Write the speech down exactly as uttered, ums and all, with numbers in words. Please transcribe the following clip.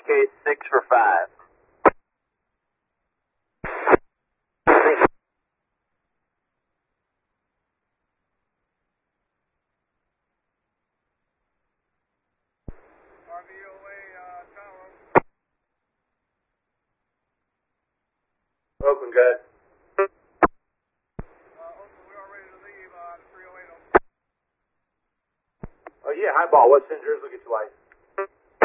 K six for five. R V O A uh, tower. Open, good. Uh, Open, we are ready to leave uh, the three oh eight. Oh, yeah, highball. What Centers will get you light?